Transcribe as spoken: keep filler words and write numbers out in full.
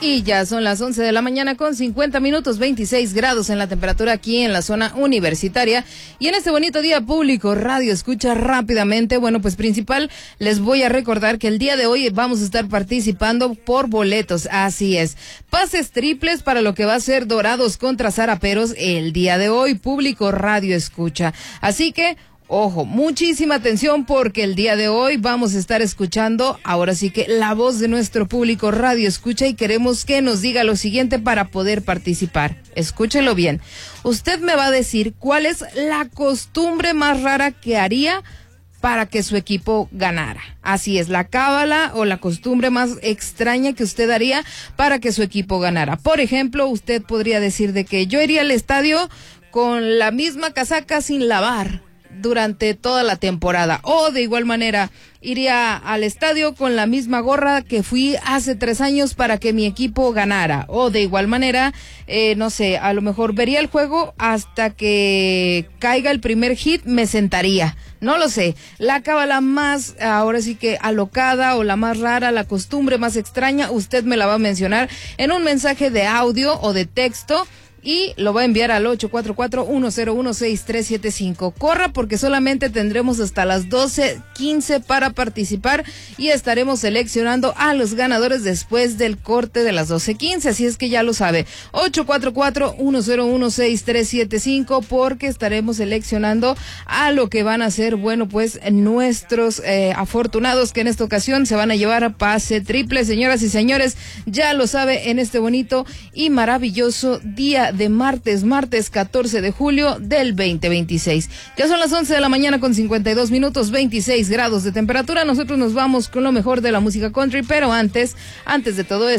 Y ya son las once de la mañana con cincuenta minutos, veintiséis grados en la temperatura aquí en la zona universitaria. Y en este bonito día público, Radio Escucha rápidamente. Bueno, pues principal, les voy a recordar que el día de hoy vamos a estar participando por boletos. Así es. Pases triples para lo que va a ser Dorados contra Zaraperos el día de hoy, público Radio Escucha. Así que, ojo, muchísima atención porque el día de hoy vamos a estar escuchando, ahora sí que la voz de nuestro público Radio Escucha, y queremos que nos diga lo siguiente para poder participar. Escúchelo bien. Usted me va a decir cuál es la costumbre más rara que haría para que su equipo ganara. Así es, la cábala o la costumbre más extraña que usted haría para que su equipo ganara. Por ejemplo, usted podría decir de que yo iría al estadio con la misma casaca sin lavar durante toda la temporada, o de igual manera iría al estadio con la misma gorra que fui hace tres años para que mi equipo ganara, o de igual manera, eh, no sé, a lo mejor vería el juego hasta que caiga el primer hit, me sentaría, no lo sé. La cábala más, ahora sí que alocada, o la más rara, la costumbre más extraña, usted me la va a mencionar en un mensaje de audio o de texto, y lo va a enviar al ocho cuatro cuatro, uno cero uno, seis tres siete cinco. Corra, porque solamente tendremos hasta las doce quince para participar y estaremos seleccionando a los ganadores después del corte de las doce quince. Así es que ya lo sabe, ocho cuatro cuatro, uno cero uno, seis tres siete cinco, porque estaremos seleccionando a lo que van a ser, bueno, pues nuestros eh, afortunados que en esta ocasión se van a llevar a pase triple. Señoras y señores, ya lo sabe, en este bonito y maravilloso día de martes, martes catorce de julio del veinte veintiséis. Ya son las once de la mañana con cincuenta y dos minutos, veintiséis grados de temperatura. Nosotros nos vamos con lo mejor de la música country, pero antes, antes de todo esto,